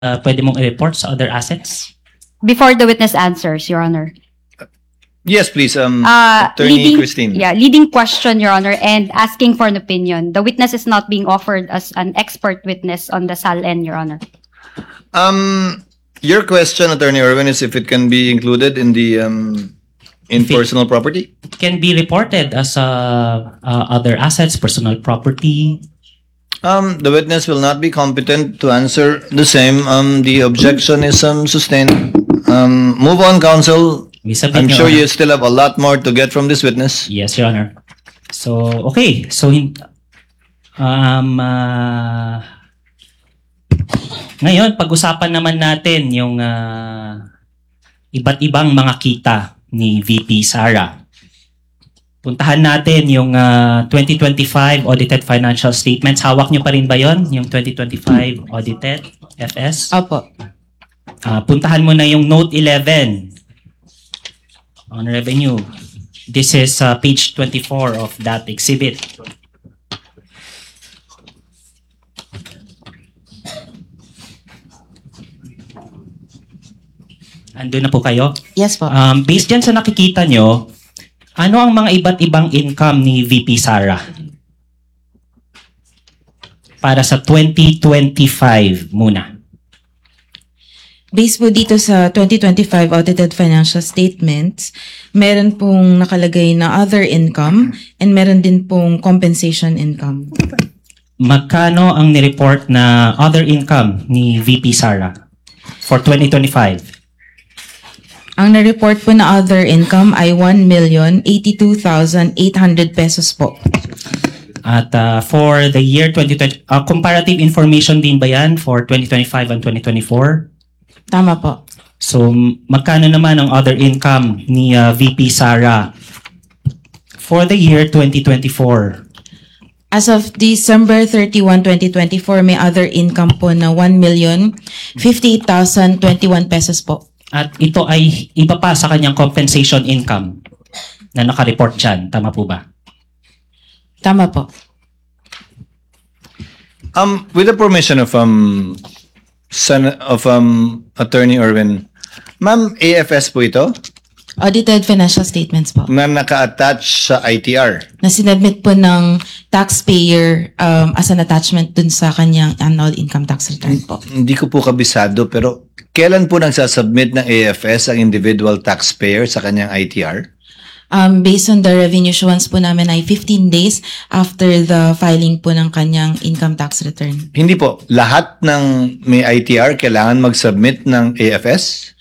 pwede mong i-report sa other assets? Before the witness answers, Your Honor. Yes, please, Attorney Christine. Leading question, Your Honor, and asking for an opinion. The witness is not being offered as an expert witness on the SALN, Your Honor. Your question, Attorney Irwin, is if it can be included in the in personal property. It can be reported as other assets, personal property. The witness will not be competent to answer the same. The objection is sustained. Move on, counsel. I'm sure you still have a lot more to get from this witness. Yes, Your Honor. So, okay. So, ngayon, pag-usapan naman natin yung iba't ibang mga kita ni VP Sara. Puntahan natin yung 2025 audited financial statements. Hawak nyo pa rin ba yon? Yung 2025 audited FS? Opo. Puntahan mo na yung note 11 on revenue. This is page 24 of that exhibit. Andun na po kayo? Yes po. Based dyan sa nakikita nyo, ano ang mga iba't ibang income ni VP Sara? Para sa 2025 muna. Based po dito sa 2025 audited financial statements, meron pong nakalagay na other income and meron din pong compensation income. Magkano ang nireport na other income ni VP Sara for 2025? Ang na-report po na other income ay 1,082,800 pesos po. At for the year 2020, comparative information din ba yan for 2025 and 2024? Tama po. So, magkano naman ang other income ni VP Sara for the year 2024? As of December 31, 2024, may other income po na 1,058,021 pesos po. At ito ay iba pa sa kanyang compensation income na nakareport dyan. Tama po ba? Tama po. With the permission of Attorney Irwin, ma'am, AFS po ito? Audited financial statements po. Na naka-attach sa ITR? Na sinadmit po ng taxpayer as an attachment dun sa kanyang annual income tax return po. Hindi ko po kabisado, pero kailan po nagsasubmit ng AFS ang individual taxpayer sa kanyang ITR? Based on the revenue issuance po namin ay 15 days after the filing po ng kanyang income tax return. Hindi po. Lahat ng may ITR kailangan mag-submit ng AFS?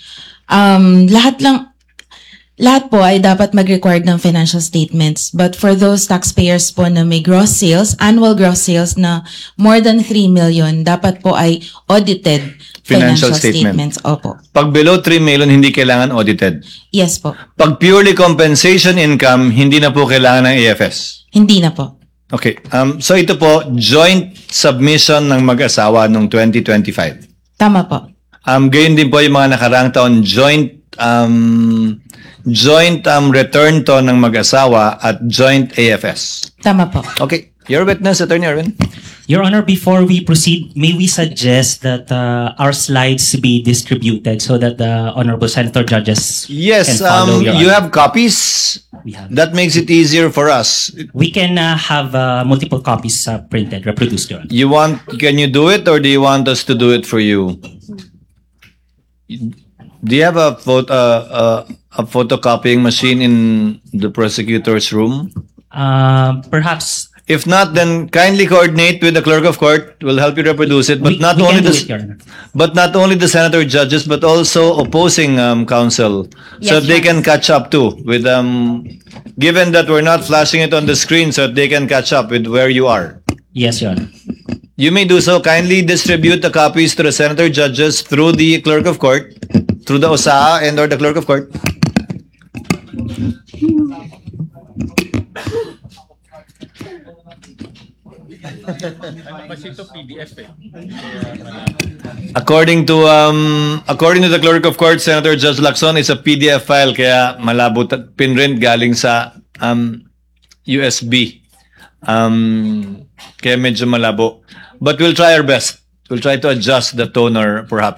Lahat po ay dapat mag-required ng financial statements. But for those taxpayers po na may gross sales, annual gross sales na more than 3 million, dapat po ay audited financial statements. Opo. Pag below 3 million, hindi kailangan audited? Yes po. Pag purely compensation income, hindi na po kailangan ng AFS? Hindi na po. Okay. So ito po, joint submission ng mag-asawa noong 2025. Tama po. Gayon din po yung mga nakaraang taon, joint return to ng mag-asawa at joint AFS. Tama po. Okay. Your witness, Attorney Irwin. Your Honor, before we proceed, may we suggest that our slides be distributed so that the Honorable Senator Judges Yes, can follow, Your you Honor. have copies. We have. That makes it easier for us. We can have multiple copies printed, reproduced, Your Honor. Can you do it, or do you want us to do it for you? Do you have a photocopying machine in the prosecutor's room? Perhaps If not, then kindly coordinate with the clerk of court. We'll help you reproduce it. But we not can only do it, Your Honor. but not only the senator judges, but also opposing counsel, so Yes, they Your can catch up too. With given that we're not flashing it on the screen, so they can catch up with where you are. Yes, Your Honor. You may do so. Kindly distribute the copies to the senator judges through the clerk of court, through the OSA and/or the clerk of court. According to the clerk of court, Senator Judge Lacson, it's a PDF file, kaya malabo pinrint galing sa USB. Kaya medyo malabo. But we'll try our best. We'll try to adjust the tone or perhaps